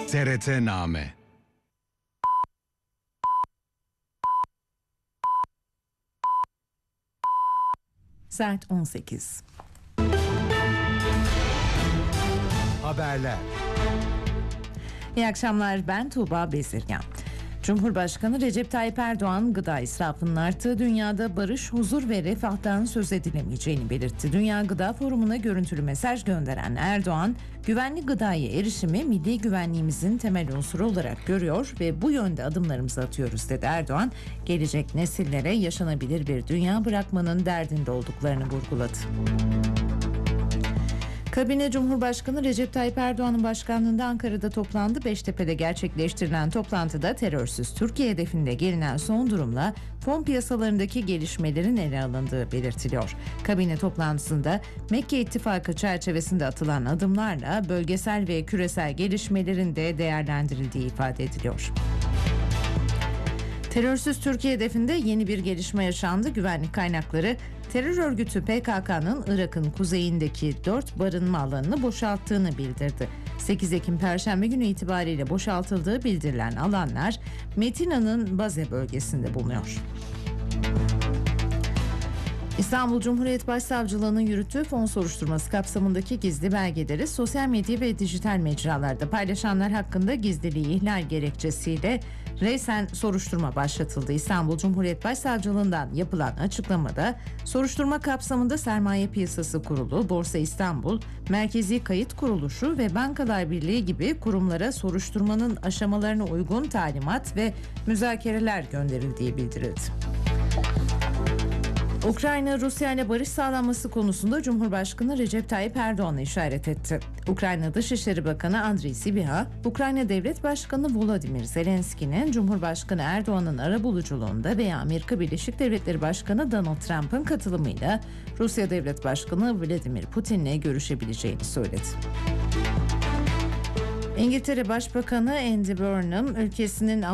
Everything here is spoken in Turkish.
TRT-Name. Saat 18. Haberler. İyi akşamlar, ben Tuğba Bezirgan. Cumhurbaşkanı Recep Tayyip Erdoğan, gıda israfının arttığı dünyada barış, huzur ve refahtan söz edilemeyeceğini belirtti. Dünya Gıda Forumu'na görüntülü mesaj gönderen Erdoğan, güvenli gıdaya erişimi milli güvenliğimizin temel unsuru olarak görüyor ve bu yönde adımlarımızı atıyoruz dedi Erdoğan. Gelecek nesillere yaşanabilir bir dünya bırakmanın derdinde olduklarını vurguladı. Kabine Cumhurbaşkanı Recep Tayyip Erdoğan'ın başkanlığında Ankara'da toplandı. Beştepe'de gerçekleştirilen toplantıda terörsüz Türkiye hedefinde gelinen son durumla fon piyasalarındaki gelişmelerin ele alındığı belirtiliyor. Kabine toplantısında Mekke İttifakı çerçevesinde atılan adımlarla bölgesel ve küresel gelişmelerin de değerlendirildiği ifade ediliyor. Terörsüz Türkiye hedefinde yeni bir gelişme yaşandı. Güvenlik kaynakları terör örgütü PKK'nın Irak'ın kuzeyindeki 4 barınma alanını boşalttığını bildirdi. 8 Ekim Perşembe günü itibariyle boşaltıldığı bildirilen alanlar Metina'nın Baze bölgesinde bulunuyor. İstanbul Cumhuriyet Başsavcılığı'nın yürüttüğü fon soruşturması kapsamındaki gizli belgeleri sosyal medya ve dijital mecralarda paylaşanlar hakkında gizliliği ihlal gerekçesiyle reysen soruşturma başlatıldı. İstanbul Cumhuriyet Başsavcılığı'ndan yapılan açıklamada soruşturma kapsamında Sermaye Piyasası Kurulu, Borsa İstanbul, Merkezi Kayıt Kuruluşu ve Bankalar Birliği gibi kurumlara soruşturmanın aşamalarına uygun talimat ve müzakereler gönderildiği bildirildi. Ukrayna, Rusya ile barış sağlanması konusunda Cumhurbaşkanı Recep Tayyip Erdoğan'ı işaret etti. Ukrayna Dışişleri Bakanı Andriy Sybiha, Ukrayna Devlet Başkanı Volodymyr Zelenski'nin Cumhurbaşkanı Erdoğan'ın arabuluculuğunda veya Amerika Birleşik Devletleri Başkanı Donald Trump'ın katılımıyla Rusya Devlet Başkanı Vladimir Putin'le görüşebileceğini söyledi. İngiltere Başbakanı Andy Burnham, ülkesinin